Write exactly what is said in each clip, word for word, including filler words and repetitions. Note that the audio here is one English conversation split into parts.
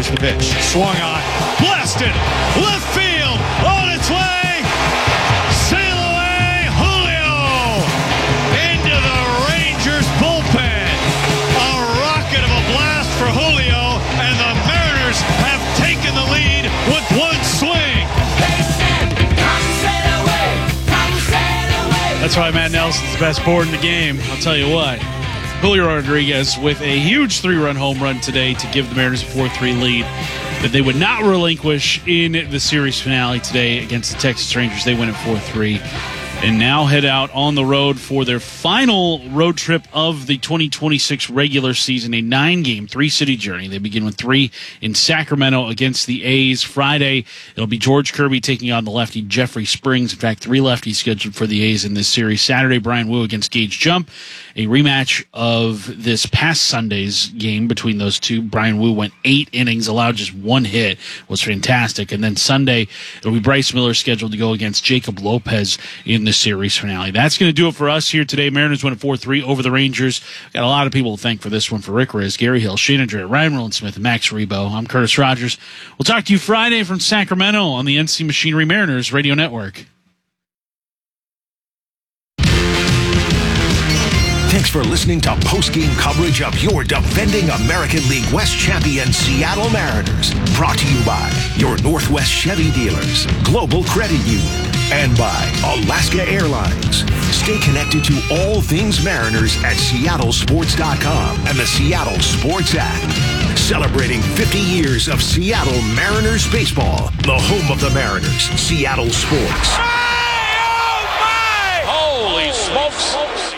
Here's the pitch. Swung on. Blasted. Left field. On its way. Sail away. Julio. Into the Rangers bullpen. A rocket of a blast for Julio. And the Mariners have taken the lead with one swing. That's why Matt Nelson's the best board in the game. I'll tell you what. Julio Rodriguez with a huge three-run home run today to give the Mariners a four three lead that they would not relinquish in the series finale today against the Texas Rangers. They win at four three and now head out on the road for their final road trip of the twenty twenty-six regular season, a nine-game, three-city journey. They begin with three in Sacramento against the A's. Friday, it'll be George Kirby taking on the lefty Jeffrey Springs. In fact, three lefties scheduled for the A's in this series. Saturday, Brian Wu against Gage Jump, a rematch of this past Sunday's game between those two. Brian Wu went eight innings, allowed just one hit, was fantastic. And then Sunday, it'll be Bryce Miller scheduled to go against Jacob Lopez in the series finale. That's going to do it for us here today. Mariners win at four three over the Rangers. Got a lot of people to thank for this one. For Rick Riz, Gary Hill, Shane Andrea, Ryan Roland-Smith, and Max Rebo. I'm Curtis Rogers. We'll talk to you Friday from Sacramento on the N C Machinery Mariners Radio Network. Thanks for listening to post-game coverage of your defending American League West champion Seattle Mariners. Brought to you by your Northwest Chevy dealers, Global Credit Union, and by Alaska Airlines. Stay connected to all things Mariners at Seattle Sports dot com and the Seattle Sports app. Celebrating fifty years of Seattle Mariners baseball, the home of the Mariners, Seattle Sports. My, oh my! Holy smokes!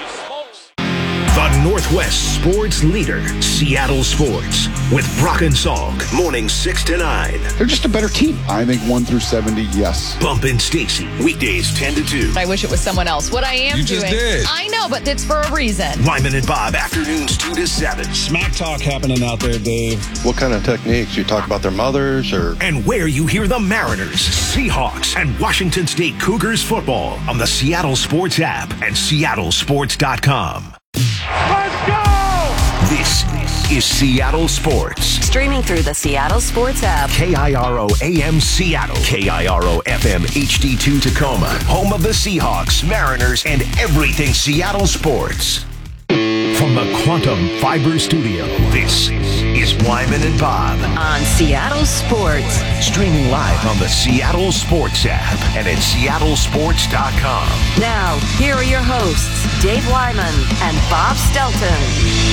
The Northwest sports leader, Seattle Sports, with Brock and Salk, morning six to nine. They're just a better team. I think one through seventy, yes. Bump and Stacy, weekdays ten to two. I wish it was someone else. What I am you doing. Just did. I know, but it's for a reason. Wyman and Bob, afternoons two to seven. Smack talk happening out there, Dave. What kind of techniques? You talk about their mothers or? And where you hear the Mariners, Seahawks, and Washington State Cougars football on the Seattle Sports app and Seattle Sports dot com. Let's go! This is Seattle Sports. Streaming through the Seattle Sports app. K I R O A M Seattle. K I R O F M H D two Tacoma. Home of the Seahawks, Mariners, and everything Seattle sports. From the Quantum Fiber Studio, this is Wyman and Bob. On Seattle Sports. Streaming live on the Seattle Sports app and at Seattle Sports dot com. Now, here are your hosts, Dave Wyman and Bob Stelton.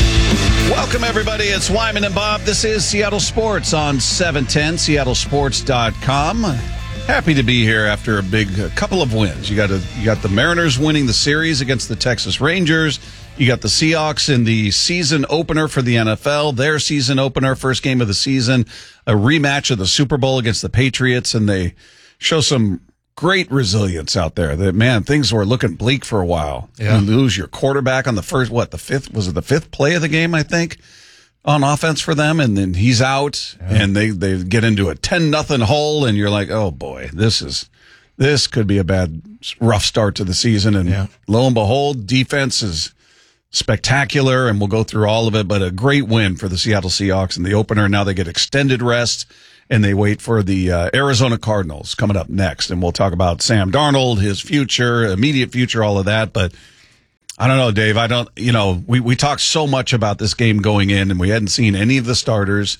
Welcome, everybody. It's Wyman and Bob. This is Seattle Sports on seven ten, Seattle Sports dot com. Happy to be here after a big uh, couple of wins. You got a, you got the Mariners winning the series against the Texas Rangers. You got the Seahawks in the season opener for the N F L, their season opener, first game of the season, a rematch of the Super Bowl against the Patriots, and they show some great resilience out there. That, man, things were looking bleak for a while. Yeah. You lose your quarterback on the first, what, the fifth, was it the fifth play of the game, I think, on offense for them, and then he's out, yeah. and they, they get into a ten nothing hole, and you're like, oh, boy, this is this could be a bad, rough start to the season, and yeah. lo and behold, defense is spectacular, and we'll go through all of it, but a great win for the Seattle Seahawks in the opener. Now they get extended rest, and they wait for the uh, Arizona Cardinals coming up next, and we'll talk about Sam Darnold, his future, immediate future, all of that, but I don't know, Dave. I don't, you know, we, we talked so much about this game going in, and we hadn't seen any of the starters.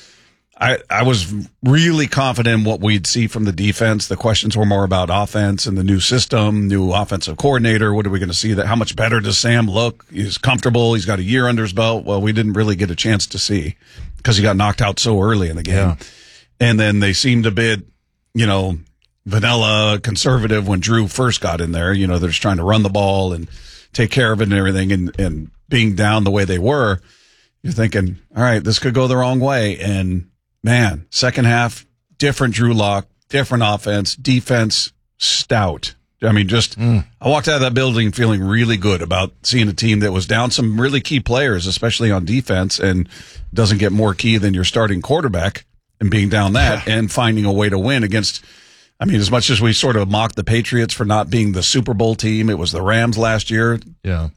I, I was really confident in what we'd see from the defense. The questions were more about offense and the new system, new offensive coordinator. What are we going to see? That how much better does Sam look? He's comfortable. He's got a year under his belt. Well, we didn't really get a chance to see because he got knocked out so early in the game. Yeah. And then they seemed a bit, you know, vanilla, conservative when Drew first got in there. You know, they're just trying to run the ball and take care of it and everything. And, and being down the way they were, you're thinking, all right, this could go the wrong way. And man, second half, different Drew Lock, different offense, defense, stout. I mean, just, mm. I walked out of that building feeling really good about seeing a team that was down some really key players, especially on defense, and doesn't get more key than your starting quarterback and being down that yeah. and finding a way to win against, I mean, as much as we sort of mocked the Patriots for not being the Super Bowl team, it was the Rams last year. Yeah.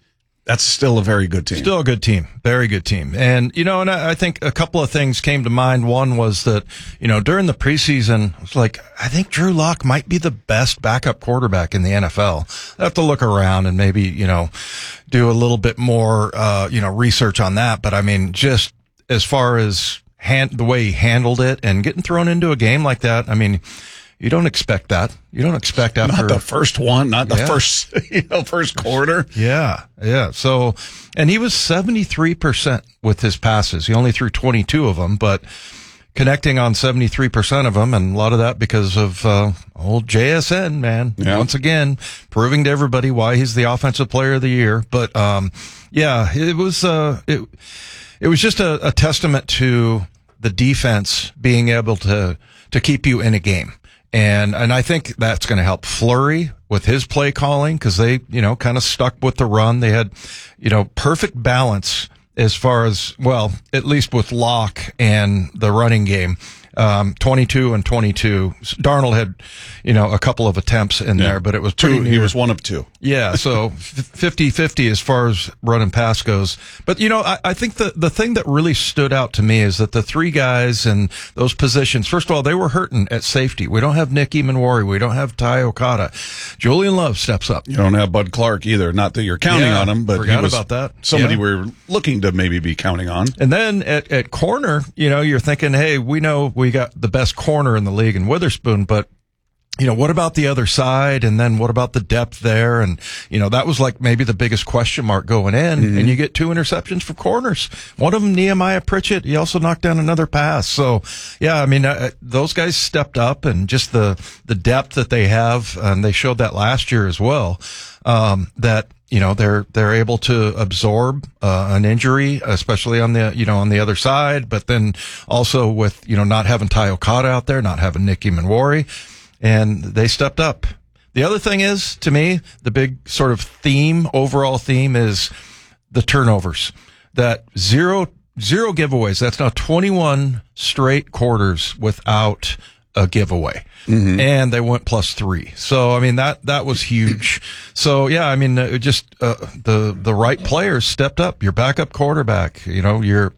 that's still a very good team. Still a good team. Very good team. And, you know, and I, I think a couple of things came to mind. One was that, you know, during the preseason, it was like, I think Drew Lock might be the best backup quarterback in the N F L. I have to look around and maybe, you know, do a little bit more, uh, you know, research on that. But I mean, just as far as hand, the way he handled it and getting thrown into a game like that, I mean, you don't expect that. You don't expect after not the first one, not the yeah. first, you know, first quarter. Yeah, yeah. So, and he was seventy-three percent with his passes. He only threw twenty-two of them, but connecting on seventy-three percent of them, and a lot of that because of uh, old J S N, man. Yeah. Once again, proving to everybody why he's the offensive player of the year. But um, yeah, it was uh, it it was just a, a testament to the defense being able to to keep you in a game. And, and I think that's going to help Fleury with his play calling because they, you know, kind of stuck with the run. They had, you know, perfect balance as far as, well, at least with Locke and the running game. Um, twenty-two and twenty-two. Darnold had, you know, a couple of attempts in Yeah. there, but it was Two, pretty near. he was one of two. Yeah, so fifty-fifty as far as run and pass goes. But, you know, I, I think the, the thing that really stood out to me is that the three guys in those positions, first of all, they were hurting at safety. We don't have Nick Emanwari. We don't have Ty Okada. Julian Love steps up. You don't have Bud Clark either. Not that you're counting Yeah, on him, but forgot he was about that. somebody Yeah. we're looking to maybe be counting on. And then at, at corner, you know, you're thinking, hey, we know we got the best corner in the league in Witherspoon, but you know, what about the other side? And then what about the depth there? And, you know, that was like maybe the biggest question mark going in. Mm-hmm. And you get two interceptions for corners. One of them, Nehemiah Pritchett. He also knocked down another pass. So, yeah, I mean, uh, those guys stepped up and just the, the depth that they have. And they showed that last year as well. Um, that, you know, they're, they're able to absorb, uh, an injury, especially on the, you know, on the other side. But then also with, you know, not having Ty Okada out there, not having Nick Emanwari. And they stepped up. The other thing is, to me, the big sort of theme, overall theme is the turnovers. That zero, zero giveaways. That's now twenty-one straight quarters without a giveaway. Mm-hmm. And they went plus three. So, I mean, that, that was huge. So, yeah, I mean, uh, just, uh, the, the right players stepped up. Your backup quarterback, you know, your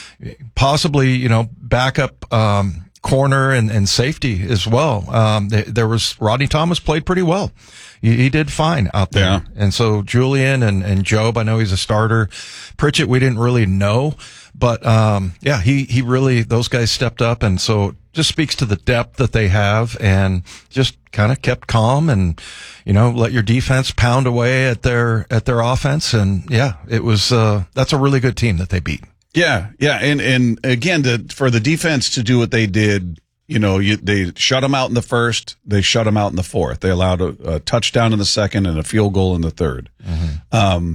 possibly, you know, backup, um, corner and, and safety as well. Um, th- there was Rodney Thomas played pretty well. He, he did fine out there. Yeah. And so Julian and, and Job, I know he's a starter. Pritchett, we didn't really know, but, um, yeah, he, he really, those guys stepped up. And so it just speaks to the depth that they have and just kind of kept calm and, you know, let your defense pound away at their, at their offense. And yeah, it was, uh, that's a really good team that they beat. Yeah, yeah, and and again, to, for the defense to do what they did, you know, you, they shut them out in the first, they shut them out in the fourth. They allowed a, a touchdown in the second and a field goal in the third. Mm-hmm. Um,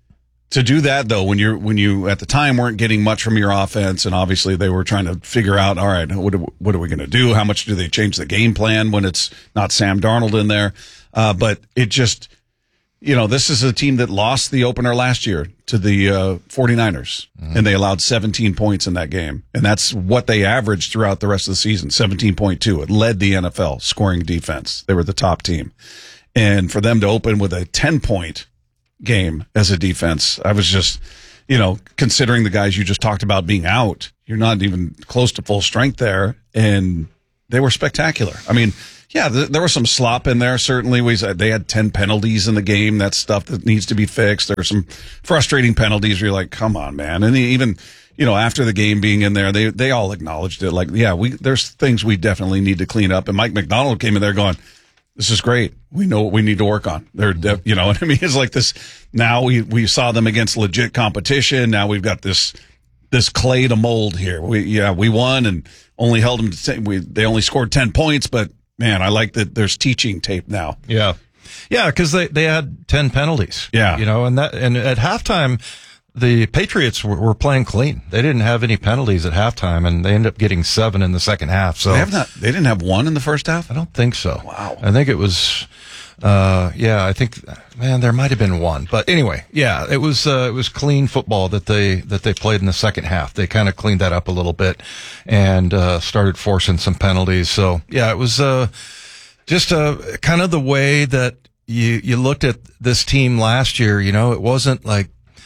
to do that though, when you're when you at the time weren't getting much from your offense, and obviously they were trying to figure out, all right, what are, what are we going to do? How much do they change the game plan when it's not Sam Darnold in there? Uh, but it just. You know, this is a team that lost the opener last year to the uh, 49ers, mm-hmm. and they allowed seventeen points in that game. And that's what they averaged throughout the rest of the season, seventeen point two. It led the N F L scoring defense. They were the top team. And for them to open with a ten-point game as a defense, I was just, you know, considering the guys you just talked about being out, you're not even close to full strength there, and they were spectacular. I mean, yeah, th- there was some slop in there. Certainly, we they had ten penalties in the game. That's stuff that needs to be fixed. There were some frustrating penalties where you're like, come on, man. And even, you know, after the game being in there, they they all acknowledged it. Like, yeah, we there's things we definitely need to clean up. And Mike McDonald came in there going, this is great. We know what we need to work on. They're, def- you know what I mean? It's like this. Now we we saw them against legit competition. Now we've got this this clay to mold here. We yeah, we won and only held them to ten. We they only scored ten points, but. Man, I like that there's teaching tape now. Yeah. Yeah, because they, they had ten penalties. Yeah. You know, and that and at halftime, the Patriots were, were playing clean. They didn't have any penalties at halftime, and they ended up getting seven in the second half. So they have not. They didn't have one in the first half? I don't think so. Wow. I think it was. Uh, yeah, I think, man, there might have been one, but anyway, yeah, it was, uh, it was clean football that they, that they played in the second half. They kind of cleaned that up a little bit and, uh, started forcing some penalties. So yeah, it was, uh, just, uh, kind of the way that you, you looked at this team last year, you know, it wasn't like,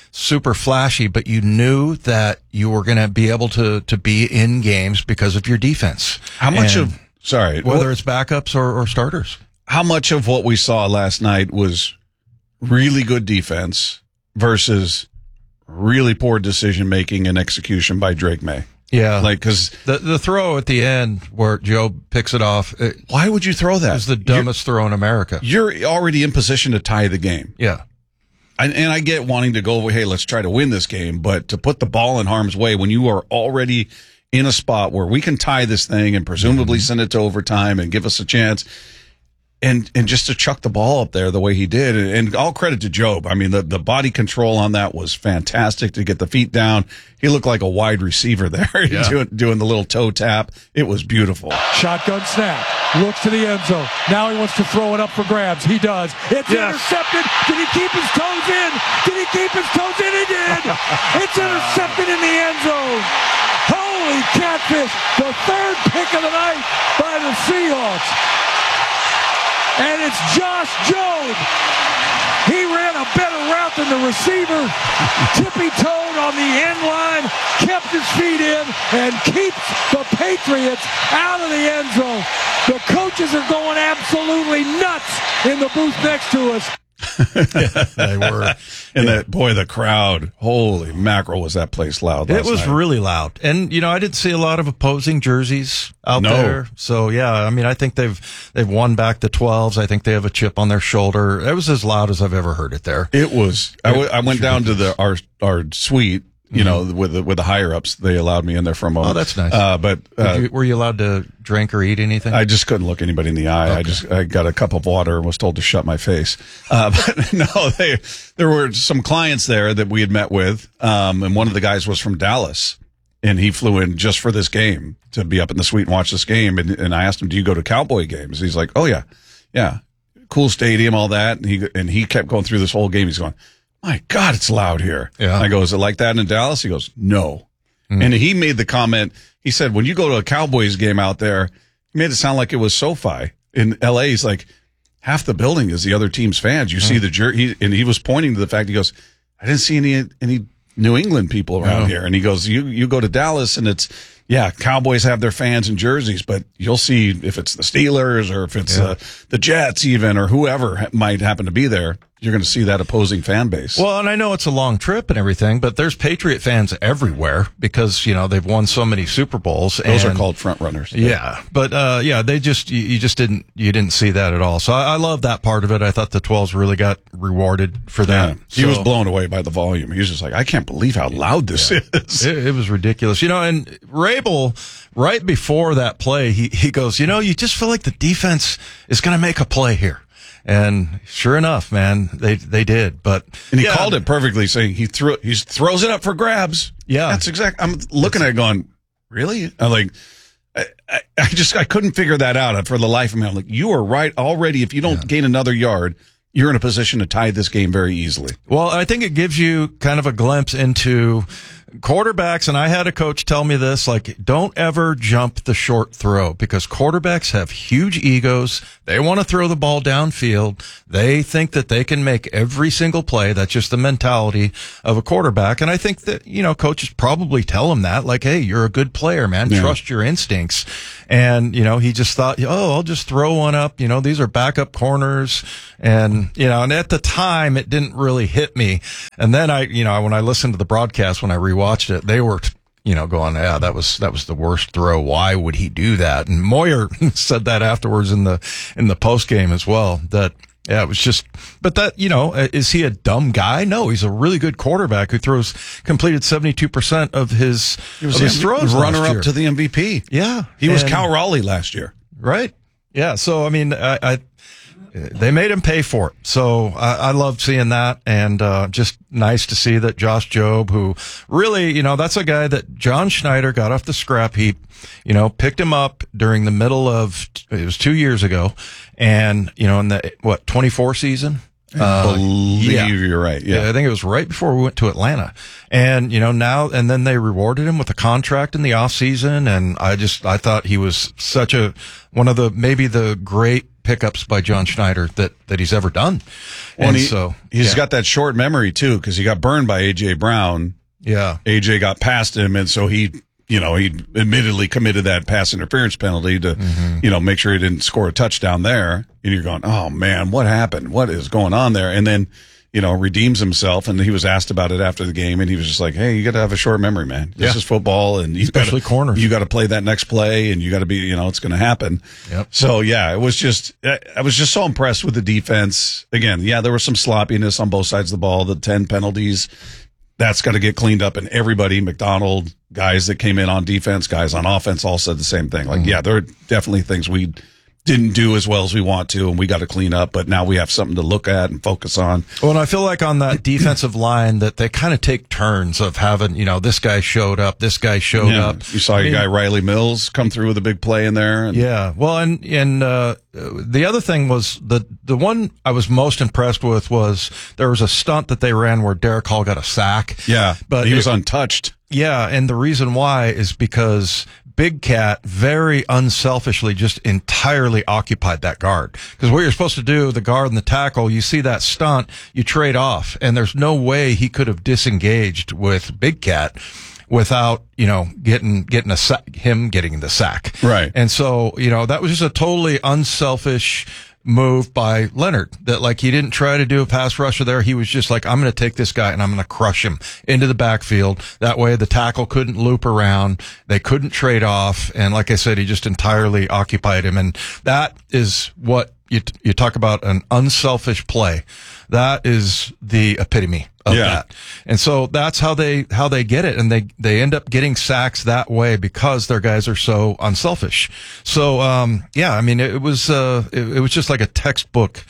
super flashy, but you knew that you were going to be able to, to be in games because of your defense. How much And of, sorry, whether what, it's backups or, or starters. how much of what we saw last night was really good defense versus really poor decision making and execution by Drake May? Yeah. Like, cause The the throw at the end where Joe picks it off, it why would you throw that? was the dumbest throw in America. You're, you're already in position to tie the game. Yeah. And, and I get wanting to go, hey, let's try to win this game, but to put the ball in harm's way when you are already in a spot where we can tie this thing and presumably send it to overtime and give us a chance, and and just to chuck the ball up there the way he did, and, and all credit to Job. I mean, the, the body control on that was fantastic to get the feet down. He looked like a wide receiver there, Yeah. doing, doing the little toe tap. It was beautiful. Shotgun snap. Looks to the end zone. Now he wants to throw it up for grabs. He does. It's Yes. intercepted. Did he keep his toes in? Did he keep his toes in? He did. It's intercepted in the end zone. Holy catfish. The third pick of the night by the Seahawks. And it's Josh Jobe. He ran a better route than the receiver. Tippy-toed on the end line, kept his feet in, and keeps the Patriots out of the end zone. The coaches are going absolutely nuts in the booth next to us. They were. And that, boy, the crowd, holy mackerel, was that place loud last It was night. really loud. And, you know, I didn't see a lot of opposing jerseys out No. there. So, yeah, I mean, I think they've they've won back the twelves. I think they have a chip on their shoulder. It was as loud as I've ever heard it there. It was. I, w- I went down to the our our suite. You know, with the, with the higher ups, they allowed me in there for a moment. Oh, that's nice. Uh, but uh, Did you, were you allowed to drink or eat anything? I just couldn't look anybody in the eye. I just I got a cup of water and was told to shut my face. Uh, but no, they there were some clients there that we had met with, um, and one of the guys was from Dallas, and he flew in just for this game to be up in the suite and watch this game. And, and I asked him, "Do you go to Cowboy games?" He's like, "Oh yeah, yeah, cool stadium, all that." And he and he kept going through this whole game. He's going, "My God, it's loud here." Yeah. And I go, "Is it like that in Dallas?" He goes, "No." Mm. And he made the comment, he said, when you go to a Cowboys game out there, he made it sound like it was SoFi. In L A, he's like, half the building is the other team's fans. You mm. see the jer- he and he was pointing to the fact, he goes, "I didn't see any any New England people around oh. here." And he goes, you you go to Dallas and it's, yeah, Cowboys have their fans and jerseys, but you'll see if it's the Steelers or if it's yeah. uh, the Jets even or whoever might happen to be there, you're going to see that opposing fan base. Well, and I know it's a long trip and everything, but there's Patriot fans everywhere because, you know, they've won so many Super Bowls. Those and, are called front runners. Yeah. But, uh, yeah, they just, you, you just didn't, you didn't see that at all. So I, I love that part of it. I thought the twelves really got rewarded for that. Yeah. He so, was blown away by the volume. He was just like, I can't believe how loud this yeah. is. It, it was ridiculous. You know, and Rabel, right before that play, he, he goes, you know, you just feel like the defense is going to make a play here. And sure enough, man, they they did. But and he yeah. called it perfectly, saying he threw he throws it up for grabs. Yeah, that's exact. I'm looking at it going, really? I'm like, I, I, I just I couldn't figure that out for the life of me. I'm like, you are right already. If you don't yeah. gain another yard, you're in a position to tie this game very easily. Well, I think it gives you kind of a glimpse into quarterbacks, and I had a coach tell me this, like, don't ever jump the short throw because quarterbacks have huge egos. They want to throw the ball downfield. They think that they can make every single play. That's just the mentality of a quarterback. And I think that, you know, coaches probably tell him that, like, hey, you're a good player, man. Yeah. Trust your instincts. And, you know, he just thought, oh, I'll just throw one up. You know, these are backup corners. And, you know, and at the time, it didn't really hit me. And then I, you know, when I listened to the broadcast, when I rewatched it, they were, you know, going, yeah, that was, that was the worst throw. Why would he do that? And Moyer said that afterwards in the, in the post game as well, that, yeah, it was just, but that, you know, is he a dumb guy? No, he's a really good quarterback who throws, completed seventy-two percent of his, he was of his throws. Runner up to the M V P. Yeah. He was Cal Raleigh last year. Right. Yeah. So, I mean, I, I they made him pay for it. So I, I loved seeing that, and uh, just nice to see that Josh Jobe, who really, you know, that's a guy that John Schneider got off the scrap heap, you know, picked him up during the middle of, it was two years ago, and, you know, in the, what, twenty-four season? I uh, believe yeah. you're right. Yeah. yeah, I think it was right before we went to Atlanta. And, you know, now, and then they rewarded him with a contract in the off season. And I just, I thought he was such a, one of the, maybe the great pickups by John Schneider that, that he's ever done. Well, and he, so he's yeah. got that short memory too, because he got burned by A J Brown. Yeah. A J got past him, and so he, you know, he admittedly committed that pass interference penalty to, mm-hmm. you know, make sure he didn't score a touchdown there. And you're going, oh man, what happened? What is going on there? And then, you know, redeems himself, and he was asked about it after the game, and he was just like, hey, you got to have a short memory, man. This yeah. is football, and you especially gotta, corners. You got to play that next play, and you got to be, you know, it's going to happen. Yep. So yeah, it was just, I was just so impressed with the defense. Again, yeah, there was some sloppiness on both sides of the ball, the ten penalties. That's got to get cleaned up, and everybody, McDonald, guys that came in on defense, guys on offense, all said the same thing. Like, mm-hmm. yeah, there are definitely things we didn't do as well as we want to, and we got to clean up, but now we have something to look at and focus on. Well, and I feel like on that defensive line that they kind of take turns of having, you know, this guy showed up, this guy showed yeah. up. You saw your I mean, guy Riley Mills come through with a big play in there. And, yeah. Well, and, and, uh, the other thing was the, the one I was most impressed with was there was a stunt that they ran where Derek Hall got a sack. Yeah. But he was it, untouched. Yeah. And the reason why is because Big Cat very unselfishly just entirely occupied that guard. Because what you're supposed to do, the guard and the tackle, you see that stunt, you trade off. And there's no way he could have disengaged with Big Cat without, you know, getting, getting a sack, him getting the sack. Right. And so, you know, that was just a totally unselfish move by Leonard, that like he didn't try to do a pass rusher there. He was just like, I'm going to take this guy and I'm going to crush him into the backfield. That way the tackle couldn't loop around. They couldn't trade off. And like I said, he just entirely occupied him. And that is what you, you talk about, an unselfish play. That is the epitome of yeah. that. And so that's how they, how they get it. And they, they end up getting sacks that way because their guys are so unselfish. So, um, yeah, I mean, it was, uh, it, it was just like a textbook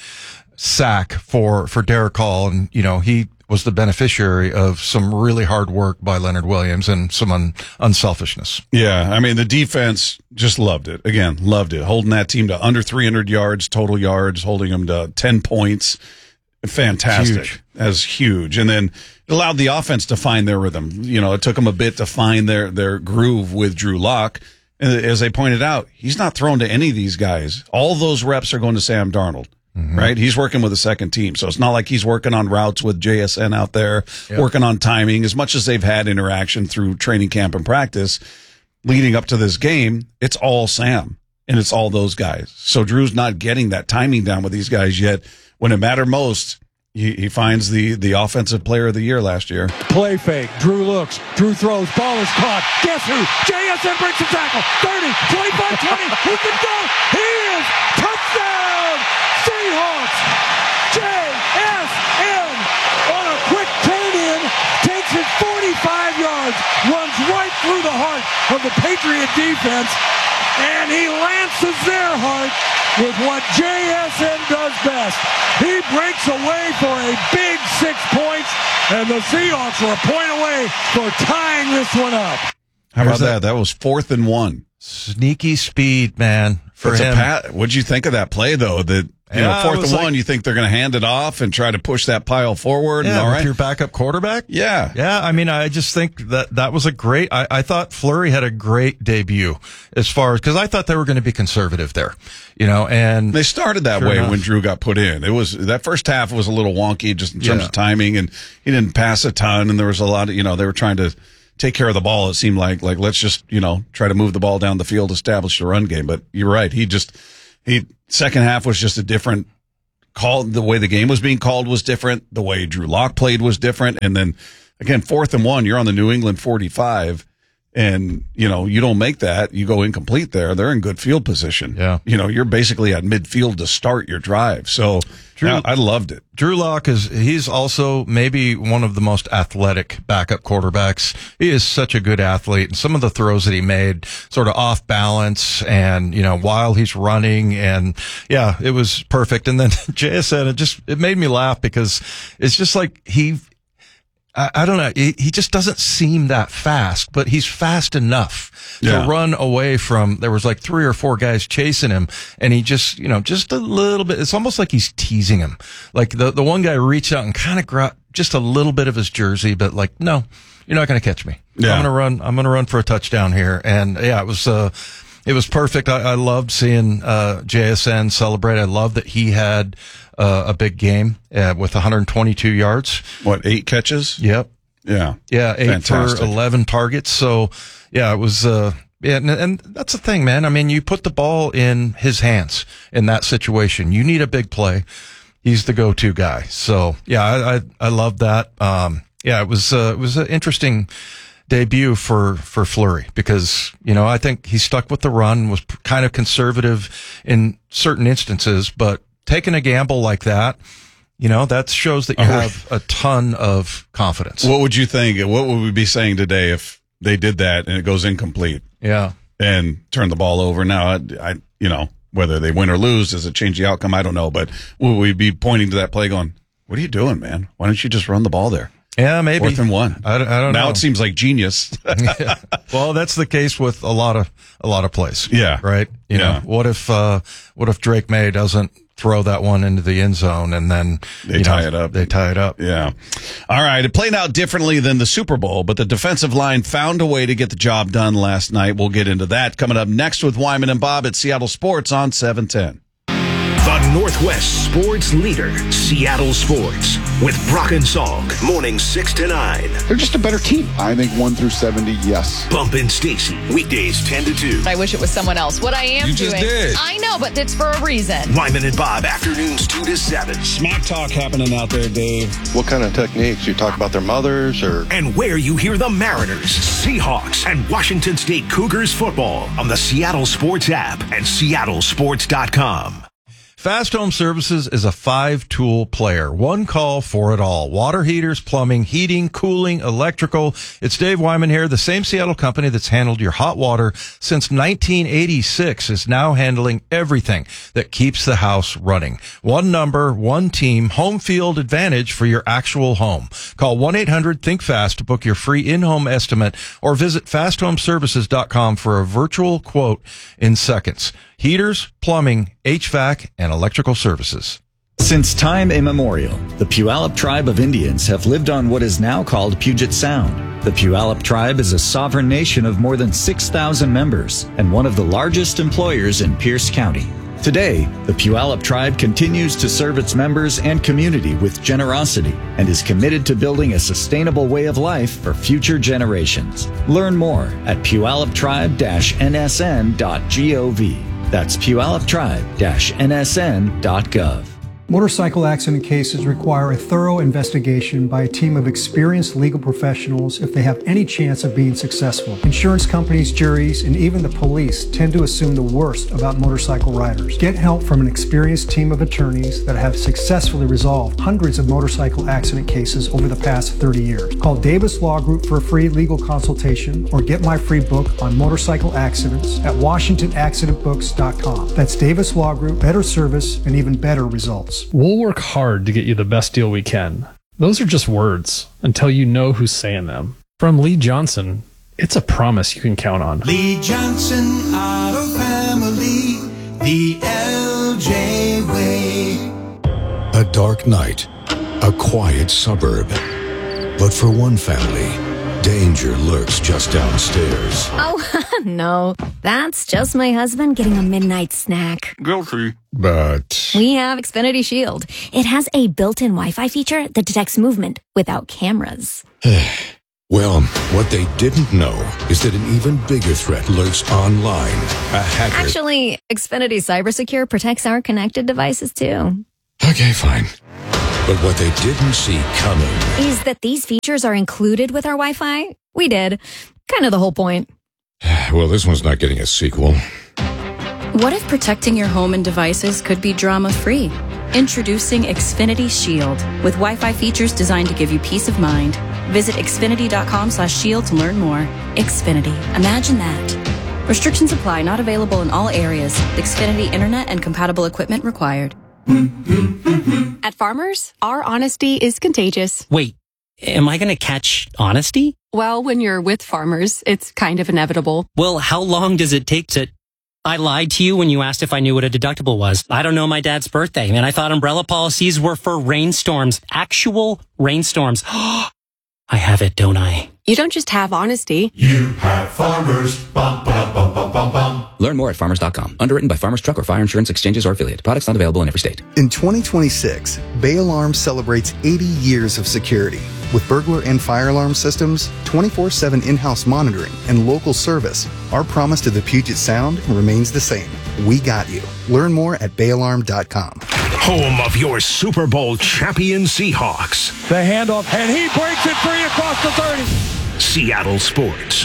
sack for, for Derek Hall. And, you know, he was the beneficiary of some really hard work by Leonard Williams and some un, unselfishness. Yeah. I mean, the defense just loved it. Again, loved it. Holding that team to under three hundred yards, total yards, holding them to ten points. Fantastic. Huge. As huge. And then it allowed the offense to find their rhythm. You know, it took them a bit to find their, their groove with Drew Lock. And as they pointed out, he's not thrown to any of these guys. All those reps are going to Sam Darnold, mm-hmm. right? He's working with a second team. So it's not like he's working on routes with J S N out there, yep. working on timing. As much as they've had interaction through training camp and practice leading up to this game, it's all Sam and it's all those guys. So Drew's not getting that timing down with these guys yet. When it mattered most, he, he finds the, the offensive player of the year last year. Play fake. Drew looks. Drew throws. Ball is caught. Guess who? J S N breaks the tackle. thirty, twenty-five, twenty. He can go. He is. Touchdown. Seahawks. J S N on a quick turn in. Takes it forty-five yards. Runs right through the heart of the Patriot defense. And he lances their heart with what J S N does best. He breaks away for a big six points, and the Seahawks are a point away for tying this one up. How about that? That was fourth and one. Sneaky speed, man, for That's him. A pat- What'd you think of that play, though? That you yeah, know, fourth and like, one, you think they're going to hand it off and try to push that pile forward? Yeah, and all with right. your backup quarterback? Yeah. Yeah, I mean, I just think that that was a great, I, I thought Fleury had a great debut as far as, because I thought they were going to be conservative there, you know, and. They started that sure way enough. when Drew got put in. It was, that first half was a little wonky just in terms yeah. of timing, and he didn't pass a ton, and there was a lot of, you know, they were trying to take care of the ball. It seemed like, like, let's just, you know, try to move the ball down the field, establish the run game. But you're right. He just, he, second half was just a different call. The way the game was being called was different. The way Drew Lock played was different. And then again, fourth and one, you're on the New England forty-five, and, you know, you don't make that. You go incomplete there. They're in good field position. Yeah. You know, you're basically at midfield to start your drive. So Drew, I, I loved it. Drew Lock is, he's also maybe one of the most athletic backup quarterbacks. He is such a good athlete, and some of the throws that he made sort of off balance and, you know, while he's running, and yeah, it was perfect. And then J S N, it just, it made me laugh because it's just like he, I, I don't know. He, he just doesn't seem that fast, but he's fast enough yeah. to run away from, there was like three or four guys chasing him, and he just, you know, just a little bit, it's almost like he's teasing him. Like the, the one guy reached out and kind of grabbed just a little bit of his jersey, but like, no, you're not going to catch me. Yeah. I'm going to run, I'm going to run for a touchdown here. And yeah, it was, uh, it was perfect. I, I loved seeing uh, J S N celebrate. I love that he had uh, a big game uh, with one hundred twenty-two yards. What, eight catches? Yep. Yeah. Yeah, eight Fantastic. for eleven targets. So, yeah, it was, uh, yeah, and, and that's the thing, man. I mean, you put the ball in his hands in that situation. You need a big play. He's the go-to guy. So, yeah, I, I, I love that. Um, yeah, it was, uh, it was an interesting debut for, for Fleury because, you know, I think he stuck with the run, was kind of conservative in certain instances, but taking a gamble like that, you know, that shows that you have a ton of confidence. What would you think? What would we be saying today if they did that and it goes incomplete? Yeah. And turn the ball over? Now, I, I you know, whether they win or lose, does it change the outcome? I don't know. But will we be pointing to that play going, what are you doing, man? Why don't you just run the ball there? Yeah, maybe. Fourth and one. I, I don't now know. It seems like genius. Yeah. Well, that's the case with a lot of a lot of plays. Yeah. Right. You Yeah. know, what if uh, what if Drake May doesn't throw that one into the end zone and then They you tie know, it up. They tie it up. Yeah. All right. It played out differently than the Super Bowl, but the defensive line found a way to get the job done last night. We'll get into that coming up next with Wyman and Bob at Seattle Sports on seven ten. The Northwest sports leader, Seattle Sports, with Brock and Salk, mornings six to nine. They're just a better team. I think one through seventy, yes. Bump and Stacy, weekdays ten to two. I wish it was someone else. What I am You just doing. did. I know, but it's for a reason. Wyman and Bob, afternoons two to seven. Smack talk happening out there, Dave. What kind of techniques? You talk about their mothers or? And where you hear the Mariners, Seahawks, and Washington State Cougars football on the Seattle Sports app and seattle sports dot com. Fast Home Services is a five-tool player. One call for it all. Water heaters, plumbing, heating, cooling, electrical. It's Dave Wyman here. The same Seattle company that's handled your hot water since nineteen eighty-six is now handling everything that keeps the house running. One number, one team, home field advantage for your actual home. Call one eight hundred think fast to book your free in-home estimate or visit fast home services dot com for a virtual quote in seconds. Heaters, plumbing, H V A C, and electrical services. Since time immemorial, the Puyallup tribe of Indians have lived on what is now called Puget Sound. The Puyallup tribe is a sovereign nation of more than six thousand members and one of the largest employers in Pierce County. Today, the Puyallup tribe continues to serve its members and community with generosity and is committed to building a sustainable way of life for future generations. Learn more at puyallup tribe dash n s n dot gov. That's puyallup tribe dash n s n dot gov. Motorcycle accident cases require a thorough investigation by a team of experienced legal professionals if they have any chance of being successful. Insurance companies, juries, and even the police tend to assume the worst about motorcycle riders. Get help from an experienced team of attorneys that have successfully resolved hundreds of motorcycle accident cases over the past thirty years. Call Davis Law Group for a free legal consultation or get my free book on motorcycle accidents at washington accident books dot com. That's Davis Law Group, better service and even better results. We'll work hard to get you the best deal we can. Those are just words until you know who's saying them. From Lee Johnson, it's a promise you can count on. Lee Johnson Auto Family, the L J way. A dark night, a quiet suburb. But for one family, danger lurks just downstairs. Oh, no. That's just my husband getting a midnight snack. Guilty. But We have Xfinity Shield. It has a built-in Wi-Fi feature that detects movement without cameras. well, what they didn't know is that an even bigger threat lurks online. A hacker. Actually, Xfinity CyberSecure protects our connected devices too. Okay, fine. But what they didn't see coming is that these features are included with our Wi-Fi. We did. Kind of the whole point. Well, this one's not getting a sequel. What if protecting your home and devices could be drama-free? Introducing Xfinity Shield with Wi-Fi features designed to give you peace of mind. Visit xfinity dot com slash shield to learn more. Xfinity. Imagine that. Restrictions apply. Not available in all areas. Xfinity Internet and compatible equipment required. At Farmers, our honesty is contagious. Wait, am I going to catch honesty? Well, when you're with Farmers, it's kind of inevitable. Well, how long does it take to... I lied to you when you asked if I knew what a deductible was. I don't know my dad's birthday, and I thought umbrella policies were for rainstorms. Actual rainstorms. I have it, don't I? You don't just have honesty. You have Farmers. Bum, bum, bum, bum, bum, bum. Learn Learn more at farmers dot com. Underwritten by Farmers Truck or Fire Insurance Exchanges or Affiliate. Products not available in every state. In twenty twenty-six, Bay Alarm celebrates eighty years of security. With burglar and fire alarm systems, twenty-four seven in-house monitoring, and local service, our promise to the Puget Sound remains the same. We got you. Learn more at bay alarm dot com. Home of your Super Bowl champion Seahawks. The handoff, and he breaks it free across the thirty. Seattle Sports.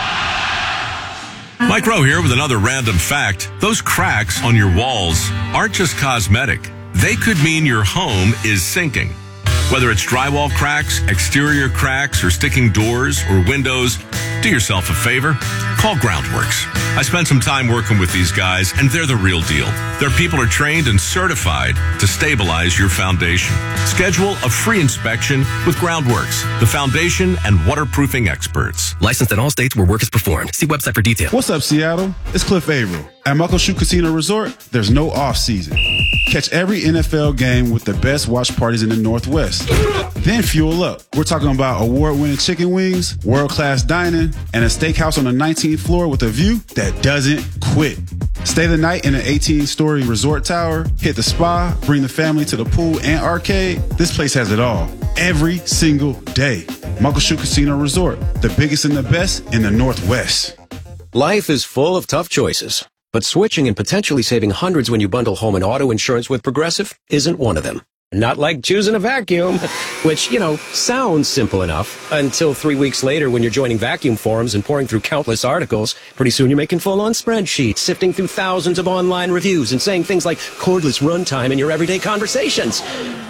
Mike Rowe here with another random fact. Those cracks on your walls aren't just cosmetic. They could mean your home is sinking. Whether it's drywall cracks, exterior cracks, or sticking doors or windows, do yourself a favor. Call Groundworks. I spent some time working with these guys, and they're the real deal. Their people are trained and certified to stabilize your foundation. Schedule a free inspection with Groundworks, the foundation and waterproofing experts. Licensed in all states where work is performed. See website for details. What's up, Seattle? It's Cliff Averill. At Muckleshoot Casino Resort, there's no off-season. Catch every N F L game with the best watch parties in the Northwest. Then fuel up. We're talking about award-winning chicken wings, world-class dining, and a steakhouse on the nineteenth floor with a view that doesn't quit. Stay the night in an eighteen-story resort tower, hit the spa, bring the family to the pool and arcade. This place has it all. Every single day. Muckleshoot Casino Resort, the biggest and the best in the Northwest. Life is full of tough choices, but switching and potentially saving hundreds when you bundle home and auto insurance with Progressive isn't one of them. Not like choosing a vacuum, which, you know, sounds simple enough until three weeks later when you're joining vacuum forums and pouring through countless articles. Pretty soon you're making full-on spreadsheets, sifting through thousands of online reviews and saying things like cordless runtime in your everyday conversations.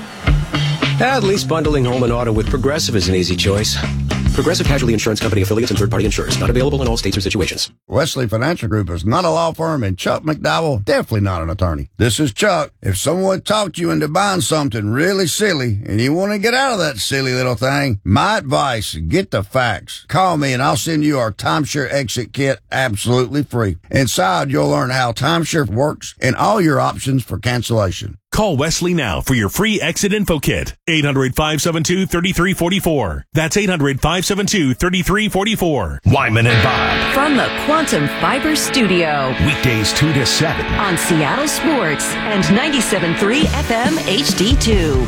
At least bundling home and auto with Progressive is an easy choice. Progressive Casualty Insurance Company affiliates and third-party insurers. Not available in all states or situations. Wesley Financial Group is not a law firm, and Chuck McDowell definitely not an attorney. This is Chuck. If someone talked you into buying something really silly and you want to get out of that silly little thing, my advice, get the facts. Call me and I'll send you our timeshare exit kit absolutely free. Inside, you'll learn how timeshare works and all your options for cancellation. Call Wesley now for your free exit info kit. eight hundred, five seven two, three three four four. That's eight hundred, five seven two, three three four four. Wyman and Bob. From the Quantum Fiber Studio. Weekdays two to seven. On Seattle Sports and ninety-seven point three F M H D two.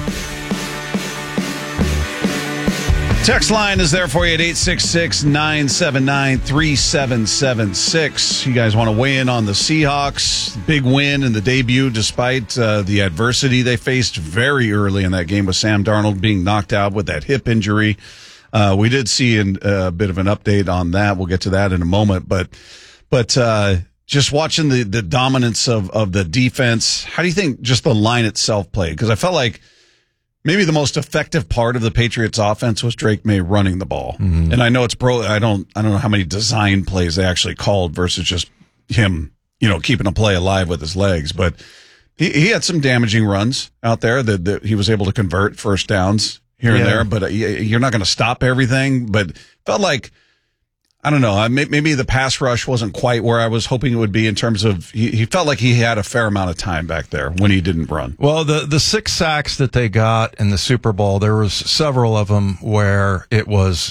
Text line is there for you at eight six six, nine seven nine, three seven seven six. You guys want to weigh in on the Seahawks' big win in the debut despite uh, the adversity they faced very early in that game with Sam Darnold being knocked out with that hip injury. Uh, we did see an, uh, a bit of an update on that. We'll get to that in a moment. But but uh, just watching the, the dominance of, of the defense, how do you think just the line itself played? Because I felt like maybe the most effective part of the Patriots offense was Drake May running the ball. Mm-hmm. And I know it's pro, I don't, I don't know how many design plays they actually called versus just him, you know, keeping a play alive with his legs. But he, he had some damaging runs out there that, that he was able to convert first downs here and yeah. there, but you're not going to stop everything. But felt like, I don't know, maybe the pass rush wasn't quite where I was hoping it would be in terms of, he, he felt like he had a fair amount of time back there when he didn't run. Well, the, the six sacks that they got in the Super Bowl, there was several of them where it was,